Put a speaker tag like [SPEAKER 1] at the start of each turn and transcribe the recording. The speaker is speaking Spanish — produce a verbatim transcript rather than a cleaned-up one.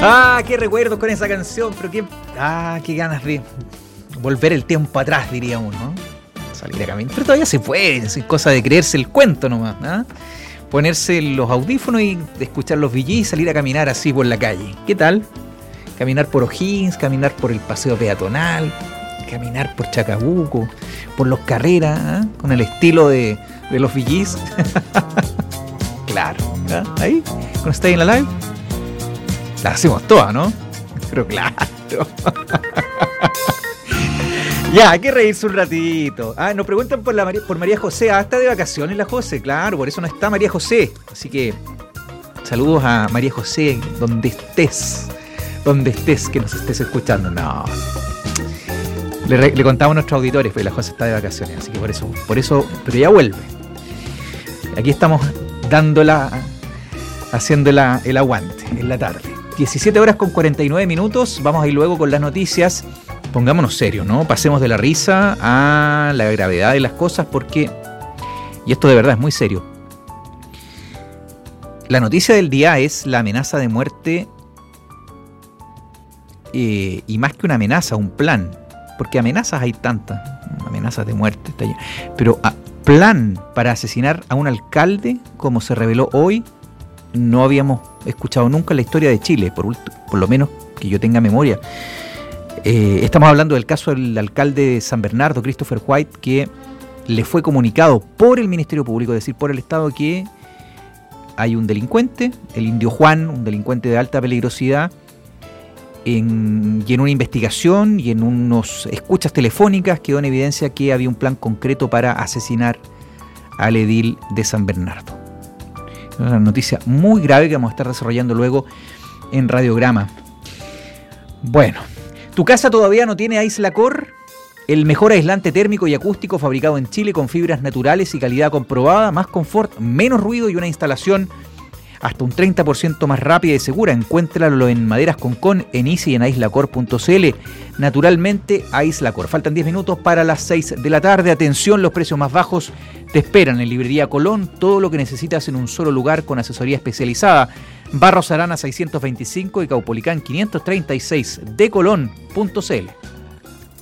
[SPEAKER 1] Ah, qué recuerdos con esa canción, pero qué, ah, qué ganas de volver el tiempo atrás, diríamos, ¿no? Salir a caminar, pero todavía se puede, es cosa de creerse el cuento nomás, ¿no? Ponerse los audífonos y escuchar los V Gs y salir a caminar así por la calle. ¿Qué tal? Caminar por O'Higgins, caminar por el paseo peatonal, caminar por Chacabuco, por los Carreras, ¿eh? Con el estilo de, de los V Gs. Claro, ¿eh? Ahí, cuando está ahí en la live, la hacemos todas, ¿no? Pero claro. Ya, hay que reírse un ratito. Ah, nos preguntan por, la María, por María José. Ah, está de vacaciones la José, claro, por eso no está María José. Así que saludos a María José, donde estés, donde estés, que nos estés escuchando. No. Le, le contamos a nuestros auditores, pues la José está de vacaciones, así que por eso, por eso, pero ya vuelve. Aquí estamos dándola, haciéndola el aguante en la tarde. diecisiete horas con cuarenta y nueve minutos. Vamos a ir luego con las noticias. Pongámonos serios, ¿no? Pasemos de la risa a la gravedad de las cosas porque, y esto de verdad es muy serio, la noticia del día es la amenaza de muerte eh, y más que una amenaza, un plan, porque amenazas hay tantas, amenazas de muerte, está allá, pero a, plan para asesinar a un alcalde, como se reveló hoy, no habíamos escuchado nunca en la historia de Chile, por, por lo menos que yo tenga memoria. Eh, estamos hablando del caso del alcalde de San Bernardo, Christopher White, que le fue comunicado por el Ministerio Público, es decir, por el Estado, que hay un delincuente, el Indio Juan, un delincuente de alta peligrosidad, en, y en una investigación y en unos escuchas telefónicas quedó en evidencia que había un plan concreto para asesinar al edil de San Bernardo. Una noticia muy grave que vamos a estar desarrollando luego en Radiograma. Bueno, ¿tu casa todavía no tiene Aislacor? El mejor aislante térmico y acústico fabricado en Chile con fibras naturales y calidad comprobada, más confort, menos ruido y una instalación hasta un treinta por ciento más rápida y segura. Encuéntralo en Maderas Concón, en Easy y en aislacor punto c l. Naturalmente, Aislacor. Faltan diez minutos para las seis de la tarde. Atención, los precios más bajos te esperan en Librería Colón. Todo lo que necesitas en un solo lugar con asesoría especializada. Barros Arana seiscientos veinticinco y Caupolicán quinientos treinta y seis de colón punto c l.